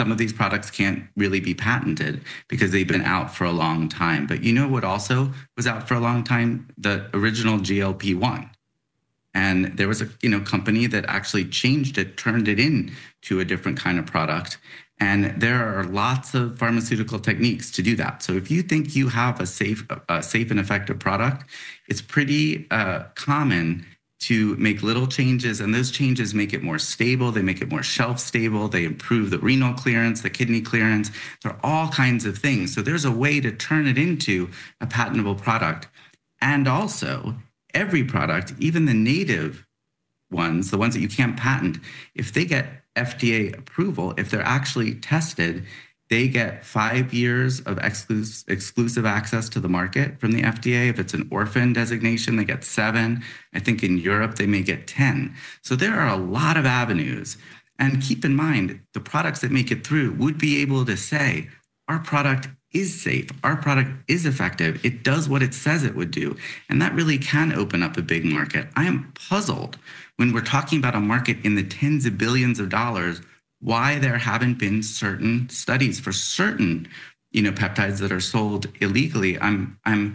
some of these products can't really be patented because they've been out for a long time. But you know what also was out for a long time? The original GLP-1. And there was a company that actually changed it, turned it into a different kind of product. And there are lots of pharmaceutical techniques to do that. So if you think you have a safe and effective product, it's pretty common to make little changes, and those changes make it more stable. They make it more shelf stable. They improve the renal clearance, the kidney clearance. There are all kinds of things. So there's a way to turn it into a patentable product. And also, every product, even the native ones, the ones that you can't patent, if they get FDA approval, if they're actually tested, they get 5 years of exclusive access to the market from the FDA. If it's an orphan designation, they get 7. I think in Europe, they may get 10. So there are a lot of avenues. And keep in mind, the products that make it through would be able to say, our product is safe, our product is effective, it does what it says it would do. And that really can open up a big market. I am puzzled when we're talking about a market in the tens of billions of dollars, why there haven't been certain studies for certain, peptides that are sold illegally. I'm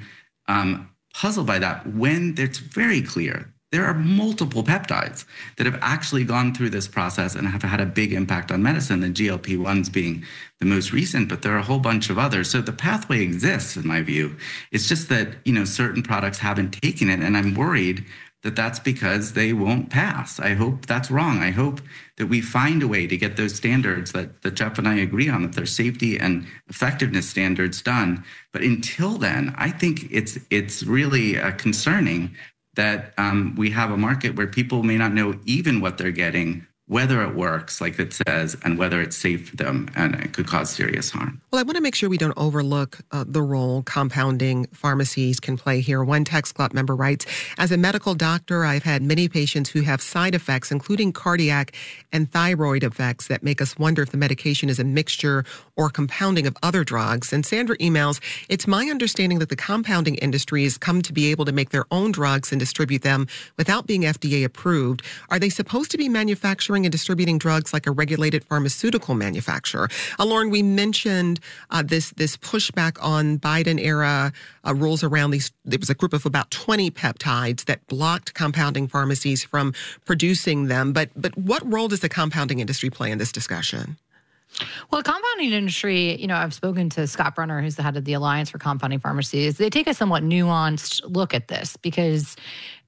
puzzled by that when it's very clear there are multiple peptides that have actually gone through this process and have had a big impact on medicine, the GLP-1s being the most recent, but there are a whole bunch of others. So the pathway exists, in my view. It's just that, certain products haven't taken it, and I'm worried that that's because they won't pass. I hope that's wrong. I hope that we find a way to get those standards that Jeff and I agree on, that there's safety and effectiveness standards done. But until then, I think it's really concerning that we have a market where people may not know even what they're getting, whether it works like it says, and whether it's safe for them, and it could cause serious harm. Well, I want to make sure we don't overlook the role compounding pharmacies can play here. One Text Club member writes, as a medical doctor, I've had many patients who have side effects, including cardiac and thyroid effects that make us wonder if the medication is a mixture or compounding of other drugs. And Sandra emails, it's my understanding that the compounding industry has come to be able to make their own drugs and distribute them without being FDA approved. Are they supposed to be manufacturing and distributing drugs like a regulated pharmaceutical manufacturer? Lauren, we mentioned this pushback on Biden-era rules around these. There was a group of about 20 peptides that blocked compounding pharmacies from producing them. But what role does the compounding industry play in this discussion? Well, the compounding industry, I've spoken to Scott Brunner, who's the head of the Alliance for Compounding Pharmacies. They take a somewhat nuanced look at this because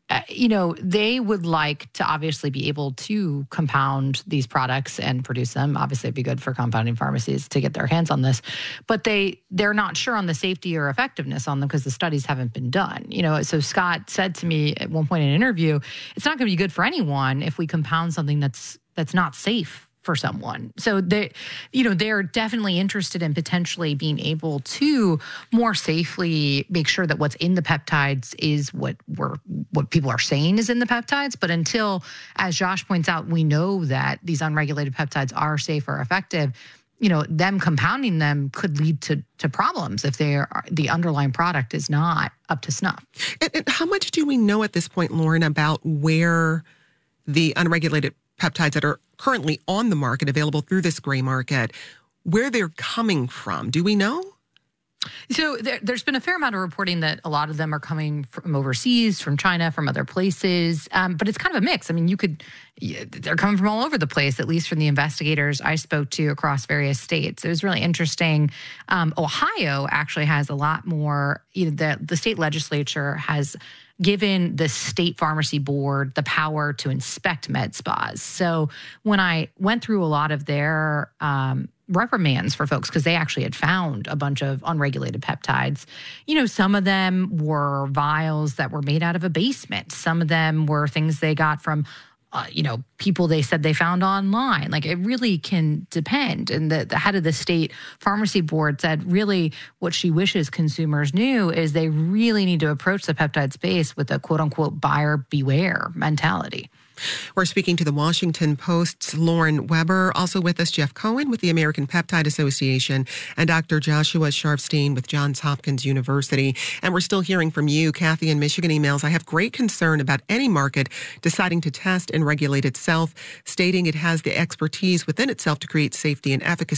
they would like to obviously be able to compound these products and produce them. Obviously, it'd be good for compounding pharmacies to get their hands on this. But they're not sure on the safety or effectiveness on them because the studies haven't been done. So Scott said to me at one point in an interview, it's not going to be good for anyone if we compound something that's not safe for someone. So they're definitely interested in potentially being able to more safely make sure that what's in the peptides is what people are saying is in the peptides. But until, as Josh points out, we know that these unregulated peptides are safe or effective, them compounding them could lead to problems if the underlying product is not up to snuff. And how much do we know at this point, Lauren, about where the unregulated peptides that are currently on the market, available through this gray market, where they're coming from? Do we know? So there's been a fair amount of reporting that a lot of them are coming from overseas, from China, from other places. But it's kind of a mix. I mean, they're coming from all over the place, at least from the investigators I spoke to across various states. It was really interesting. Ohio actually has a lot more, the state legislature has given the state pharmacy board the power to inspect med spas. So when I went through a lot of their reprimands for folks, because they actually had found a bunch of unregulated peptides, some of them were vials that were made out of a basement. Some of them were things they got from people they said they found online. Like, it really can depend. And the head of the state pharmacy board said really what she wishes consumers knew is they really need to approach the peptide space with a quote unquote buyer beware mentality. We're speaking to the Washington Post's Lauren Weber. Also with us, Jeff Cohen with the American Peptide Association and Dr. Joshua Sharfstein with Johns Hopkins University. And we're still hearing from you. Kathy in Michigan emails, I have great concern about any market deciding to test and regulate itself, stating it has the expertise within itself to create safety and efficacy